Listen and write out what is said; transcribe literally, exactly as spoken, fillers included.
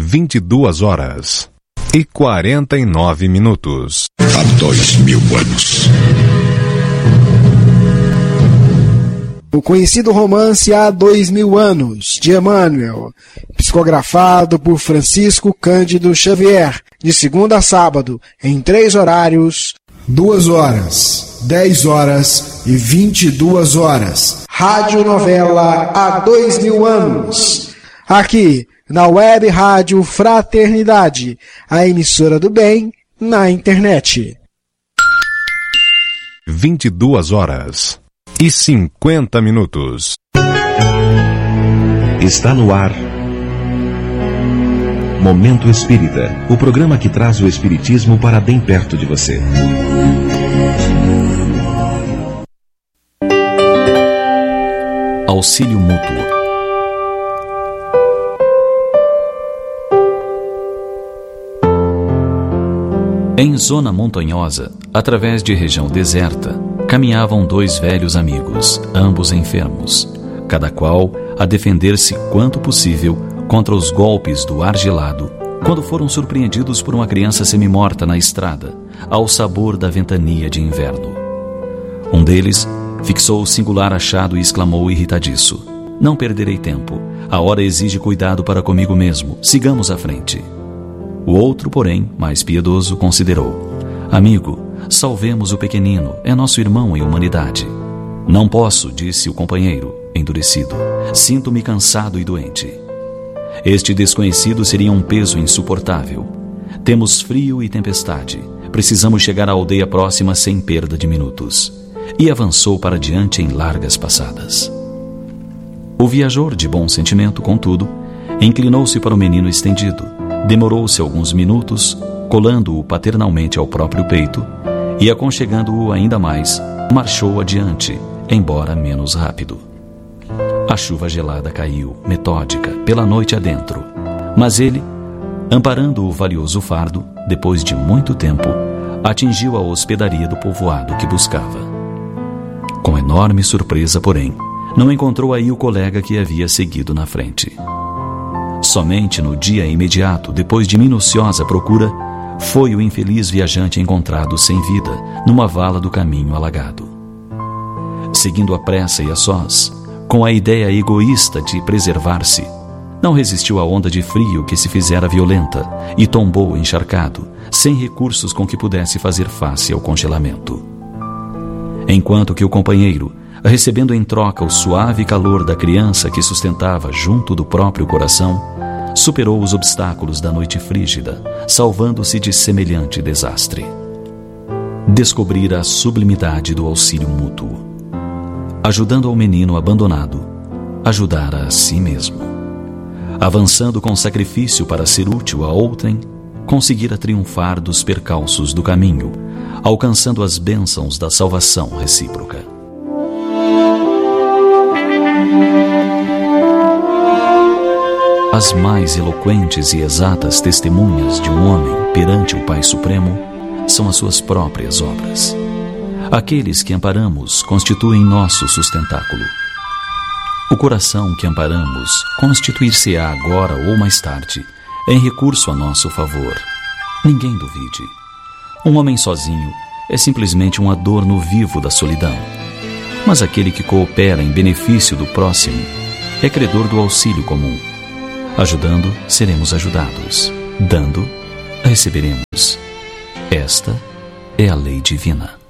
vinte e duas horas e quarenta e nove minutos. Há dois mil anos. O conhecido romance Há Dois Mil Anos, de Emmanuel, psicografado por Francisco Cândido Xavier, de segunda a sábado, em três horários, duas horas, dez horas e vinte e duas horas. Rádio Novela Há Dois Mil Anos, aqui na Web Rádio Fraternidade, a emissora do bem na internet. vinte e duas horas e cinquenta minutos. Está no ar Momento Espírita, o programa que traz o espiritismo para bem perto de você. Auxílio mútuo. Em zona montanhosa, através de região deserta, caminhavam dois velhos amigos, ambos enfermos, cada qual a defender-se quanto possível contra os golpes do ar gelado, quando foram surpreendidos por uma criança semimorta na estrada, ao sabor da ventania de inverno. Um deles fixou o singular achado e exclamou irritadiço: "Não perderei tempo, a hora exige cuidado para comigo mesmo, sigamos à frente." O outro, porém, mais piedoso, considerou: "Amigo, salvemos o pequenino, é nosso irmão em humanidade." "Não posso", disse o companheiro, endurecido. "Sinto-me cansado e doente." Este desconhecido seria um peso insuportável. "Temos frio e tempestade. Precisamos chegar à aldeia próxima sem perda de minutos." E avançou para diante em largas passadas. O viajor, de bom sentimento, contudo, inclinou-se para o menino estendido. Demorou-se alguns minutos, colando-o paternalmente ao próprio peito, e aconchegando-o ainda mais, marchou adiante, embora menos rápido. A chuva gelada caiu, metódica, pela noite adentro, mas ele, amparando o valioso fardo, depois de muito tempo, atingiu a hospedaria do povoado que buscava. Com enorme surpresa, porém, não encontrou aí o colega que havia seguido na frente. Somente no dia imediato, depois de minuciosa procura, foi o infeliz viajante encontrado sem vida, numa vala do caminho alagado. Seguindo a pressa e a sós, com a ideia egoísta de preservar-se, não resistiu à onda de frio que se fizera violenta e tombou encharcado, sem recursos com que pudesse fazer face ao congelamento. Enquanto que o companheiro, recebendo em troca o suave calor da criança que sustentava junto do próprio coração, superou os obstáculos da noite frígida, salvando-se de semelhante desastre. Descobrira a sublimidade do auxílio mútuo. Ajudando ao menino abandonado, ajudara a si mesmo. Avançando com sacrifício para ser útil a outrem, conseguira triunfar dos percalços do caminho, alcançando as bênçãos da salvação recíproca. As mais eloquentes e exatas testemunhas de um homem perante o Pai Supremo são as suas próprias obras. Aqueles que amparamos constituem nosso sustentáculo. O coração que amparamos constituir-se-á agora ou mais tarde em recurso a nosso favor. Ninguém duvide. Um homem sozinho é simplesmente um adorno vivo da solidão. Mas aquele que coopera em benefício do próximo é credor do auxílio comum. Ajudando, seremos ajudados. Dando, receberemos. Esta é a lei divina.